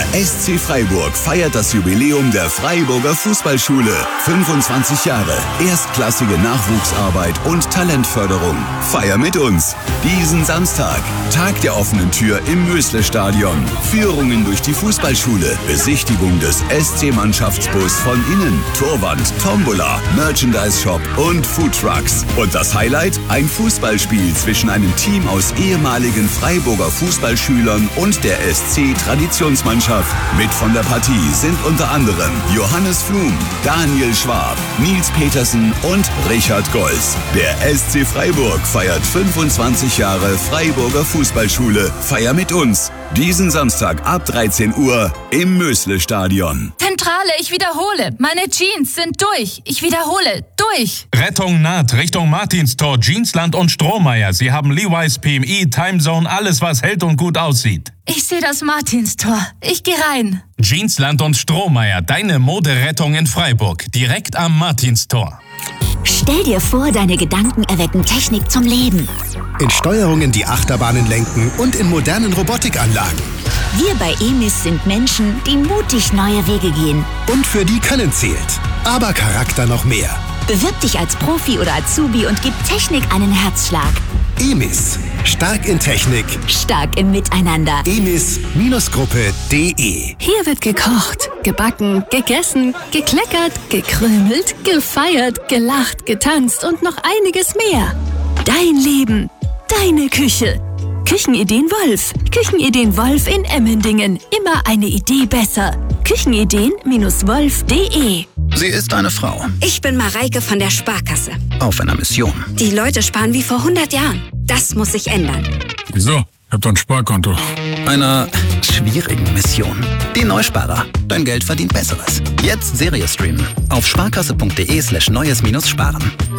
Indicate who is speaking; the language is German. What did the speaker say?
Speaker 1: Der SC Freiburg feiert das Jubiläum der Freiburger Fußballschule. 25 Jahre, erstklassige Nachwuchsarbeit und Talentförderung. Feier mit uns. Diesen Samstag, Tag der offenen Tür im Mösle-Stadion. Führungen durch die Fußballschule, Besichtigung des SC-Mannschaftsbus von innen, Torwand, Tombola, Merchandise-Shop und Foodtrucks. Und das Highlight? Ein Fußballspiel zwischen einem Team aus ehemaligen Freiburger Fußballschülern und der SC-Traditionsmannschaft. Mit von der Partie sind unter anderem Johannes Flum, Daniel Schwab, Nils Petersen und Richard Golz. Der SC Freiburg feiert 25 Jahre Freiburger Fußballschule. Feier mit uns. Diesen Samstag ab 13 Uhr im Mösle-Stadion.
Speaker 2: Zentrale, ich wiederhole. Meine Jeans sind durch. Ich wiederhole, durch.
Speaker 3: Rettung naht Richtung Martinstor, Jeansland und Strohmeier. Sie haben Levi's, PMI, Timezone, alles was hält und gut aussieht.
Speaker 2: Ich sehe das Martinstor. Ich gehe rein.
Speaker 3: Jeansland und Strohmeier, deine Moderettung in Freiburg. Direkt am Martinstor.
Speaker 4: Stell dir vor, deine Gedanken erwecken Technik zum Leben.
Speaker 5: In Steuerungen, die Achterbahnen lenken und in modernen Robotikanlagen.
Speaker 4: Wir bei EMIS sind Menschen, die mutig neue Wege gehen.
Speaker 5: Und für die Können zählt. Aber Charakter noch mehr.
Speaker 4: Bewirb dich als Profi oder Azubi und gib Technik einen Herzschlag.
Speaker 5: EMIS. Stark in Technik.
Speaker 4: Stark im Miteinander.
Speaker 5: emis-gruppe.de.
Speaker 6: Hier wird gekocht, gebacken, gegessen, gekleckert, gekrümelt, gefeiert, gelacht, getanzt und noch einiges mehr. Dein Leben, deine Küche. Küchenideen Wolf. Küchenideen Wolf in Emmendingen. Immer eine Idee besser. Küchenideen-wolf.de.
Speaker 7: Sie ist eine Frau.
Speaker 8: Ich bin Mareike von der Sparkasse.
Speaker 7: Auf einer Mission.
Speaker 8: Die Leute sparen wie vor 100 Jahren. Das muss sich ändern.
Speaker 9: Wieso? Ich hab doch ein Sparkonto.
Speaker 7: Einer schwierigen Mission. Die Neusparer. Dein Geld verdient Besseres. Jetzt Serie streamen. Auf sparkasse.de/neues-sparen.